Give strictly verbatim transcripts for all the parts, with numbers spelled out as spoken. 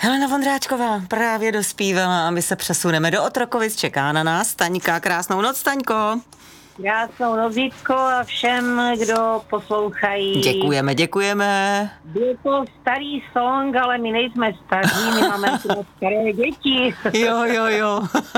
Helena Vondráčková právě dospívala a my se přesuneme do Otrokovic. Čeká na nás Staňka. Krásnou noc, Staňko. Krásnou noc, Vítko, a všem, kdo poslouchají. Děkujeme, děkujeme. Je to starý song, ale my nejsme staří, my máme staré děti. Jo, jo, jo.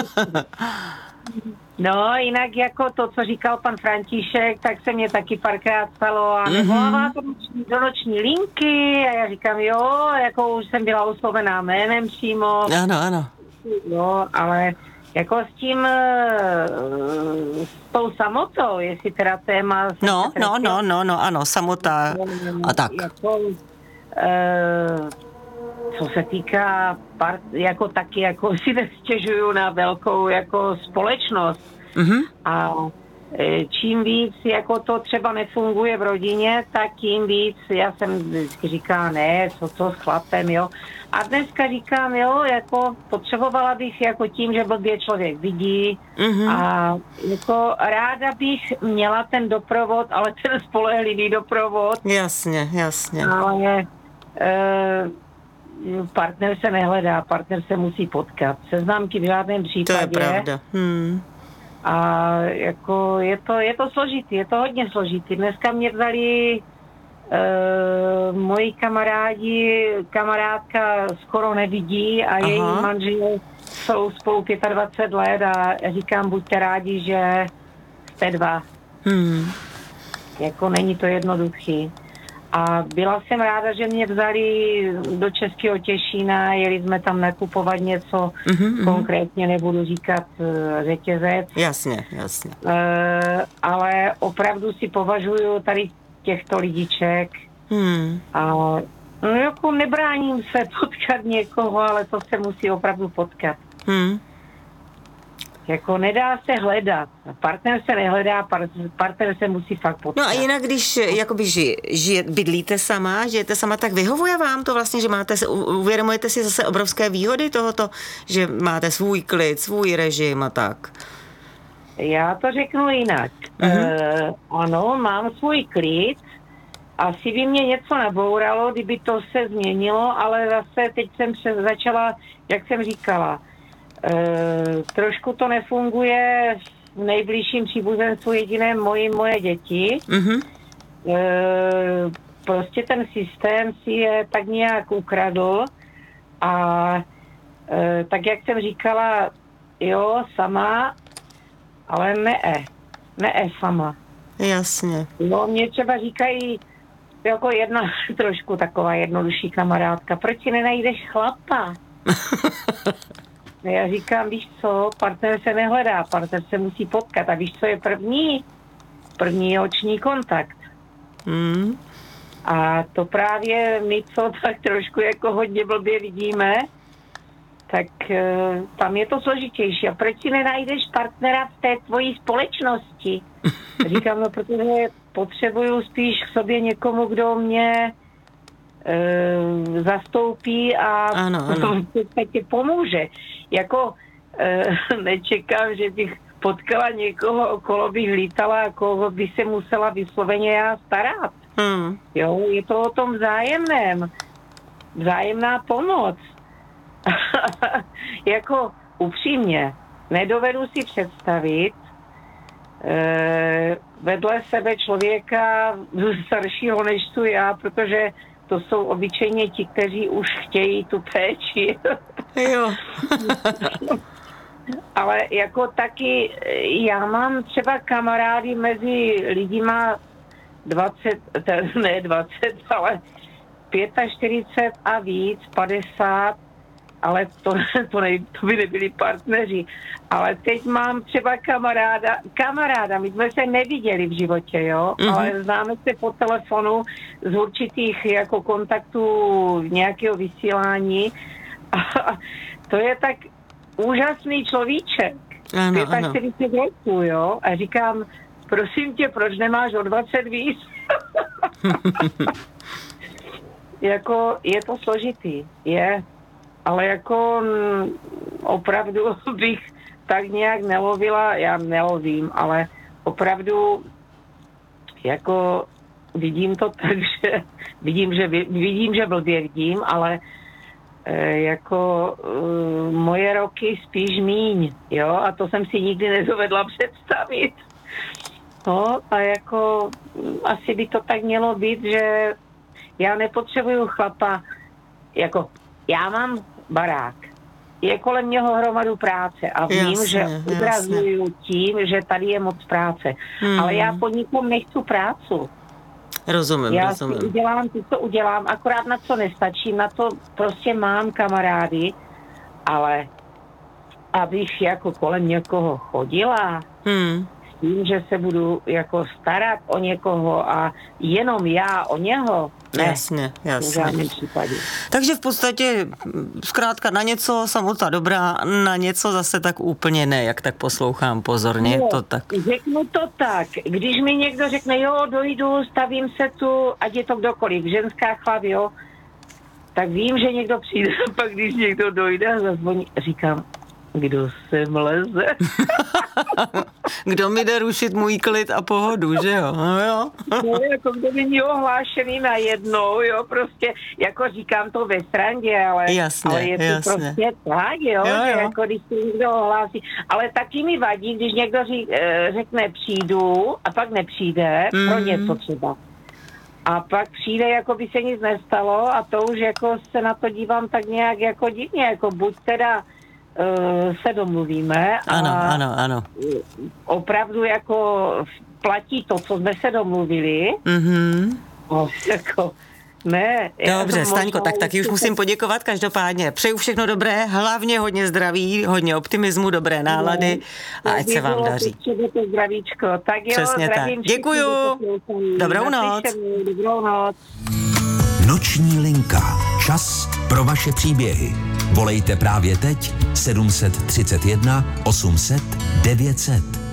No, jinak jako to, co říkal pan František, tak se mě taky párkrát stalo a Mhm. nevolává to do noční linky a já říkám, jo, jako už jsem byla oslovená jménem přímo. Ano, ano. Jo, ale jako s tím, eh, s tou samotou, jestli teda téma... No, no, no, no, no, ano, samota a tak. Jako, eh, co se týká part, jako taky, jako si nestěžuju na velkou jako společnost. Mhm. A e, čím víc jako to třeba nefunguje v rodině, tak tím víc já jsem vždycky říkala, ne, co to s chlapem, jo. A dneska říkám, jo, jako potřebovala bych jako tím, že blbě člověk vidí Mhm. a jako ráda bych měla ten doprovod, ale ten spolehlivý doprovod, Jasně, jasně. ale e, partner se nehledá, partner se musí potkat. Seznámky v žádném To případě. je pravda. Hmm. A jako je to, je to složitý, je to hodně složitý. Dneska mě vzali uh, moji kamarádi, kamarádka skoro nevidí a Aha. její manžel jsou spolu dvacet pět let a říkám, buďte rádi, že jste dva. Hmm. Jako není to jednoduchý. A byla jsem ráda, že mě vzali do Českého Těšína, jeli jsme tam nakupovat něco, Mhm, konkrétně nebudu říkat uh, řetězec, Jasně, jasně. uh, ale opravdu si považuju tady těchto lidiček Hmm. a no, jako nebráním se potkat někoho, ale to se musí opravdu potkat. Hmm. Jako nedá se hledat. Partner se nehledá, par- partner se musí fakt potkat. No a jinak, když jakoby ži, žije, bydlíte sama, žijete sama, tak vyhovuje vám to vlastně, že máte, u- uvědomujete si zase obrovské výhody tohoto, že máte svůj klid, svůj režim a tak. Já to řeknu jinak. Mhm. Uh, ano, mám svůj klid. Asi by mě něco nabouralo, kdyby to se změnilo, ale zase teď jsem se začala, jak jsem říkala, uh, trošku to nefunguje v nejbližším příbuzenstvu jediné moji moje děti. Mhm. Uh, prostě ten systém si je tak nějak ukradl a uh, tak, jak jsem říkala, jo, sama, ale ne, ne sama. Jasně. No, mě třeba říkají, jako jedna trošku taková jednodušší kamarádka, proč si nenajdeš chlapa? Já říkám, víš co, partner se nehledá, partner se musí potkat. A víš, co je první? První je oční kontakt. Hmm. A to právě my, co tak trošku jako hodně blbě vidíme, tak e, tam je to složitější. A proč si nenajdeš partnera v té tvojí společnosti? Říkám, no, protože potřebuju spíš k sobě někomu, kdo mě e, zastoupí a Ano, ano. v podstatě pomůže. Jako e, nečekám, že bych potkala někoho, okolo bych lítala a koho by se musela vysloveně já starat. Hmm. Jo, je to o tom vzájemném. Vzájemná pomoc. Jako upřímně, nedovedu si představit eh, vedle sebe člověka staršího než tu já, protože to jsou obyčejně ti, kteří už chtějí tu péči. Jo. Ale jako taky já mám třeba kamarády mezi lidima dvacet, ne dvacet, ale čtyřicet pět a víc, padesát, ale to, to, ne, to by nebyli partneři. Ale teď mám třeba kamaráda, kamaráda, my jsme se neviděli v životě, jo, Mhm. ale známe se po telefonu z určitých jako kontaktů nějakého vysílání a to je tak úžasný človíček. Ano, ano. čtyřicet pět roků, jo, a říkám, prosím tě, proč nemáš o dvacet víc? Jako je to složitý, je, ale jako m, opravdu bych tak nějak nelovila, já nelovím, ale opravdu jako vidím to tak, že vidím, že vidím, že blbě vidím, ale e, jako e, moje roky spíš míň, jo, a to jsem si nikdy nedovedla představit. No a jako asi by to tak mělo být, že já nepotřebuju chlapa, jako já mám barák, je kolem něho hromadu práce a vím, jasně, že odrazuju tím, že tady je moc práce, hmm. ale já po nikom nechci prácu. Rozumím, já rozumím. Já udělám to, co udělám, akorát na co nestačí, na to prostě mám kamarády, ale abych jako kolem někoho chodila, hmm. s tím, že se budu jako starat o někoho a jenom já o něho, ne. Jasně, jasně. V žádném případě. Takže v podstatě zkrátka na něco samota dobrá, na něco zase tak úplně ne, jak tak poslouchám pozorně. No, to tak. Řeknu to tak, když mi někdo řekne, jo, dojdu, stavím se tu, ať je to kdokoliv, ženská, chlap, jo, tak vím, že někdo přijde, pak když někdo dojde a zazvoní, říkám, kdo sem leze? Kdo mi jde rušit můj klid a pohodu, že jo? No, jo. No, jako kdo není ohlášený najednou, jo, prostě, jako říkám to ve srandě, ale, jasně, ale je to jasně. prostě tak, jo, jo, jo. že jako když to někdo ohlásí, ale taky mi vadí, když někdo řík, řekne přijdu a pak nepřijde, mm. pro něco třeba. A pak přijde, jako by se nic nestalo a to už jako se na to dívám tak nějak jako divně, jako buď teda se domluvíme a ano, ano, ano. opravdu jako platí to, co jsme se domluvili. Mm-hmm. No, jako, ne. Dobře, Staňko, tak taky už musím poděkovat každopádně. Přeju všechno dobré, hlavně hodně zdraví, hodně optimismu, dobré nálady a ať se vám daří. Zdravíčko. Tak jo, přesně tak. Děkuju. Dobrou noc. Dobrou noc. Noční linka. Čas pro vaše příběhy. Volejte právě teď sedm set třicet jedna osm set devět set.